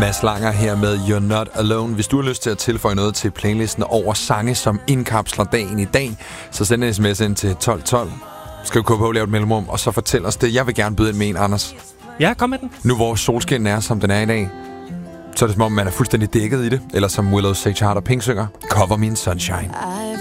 Mads Langer her med You're Not Alone. Hvis du har lyst til at tilføje noget til playlisten over sange, som indkapsler dagen i dag, så send en sms ind til 1212. Skriv KP, lave et mellemrum, og så fortæl os det. Jeg vil gerne byde ind med en, Anders. Ja, kom med den. Nu hvor solskin er, som den er i dag, så er det som om, man er fuldstændig dækket i det. Eller som Willow Sage Heart og Pink synger, Cover Me in Sunshine.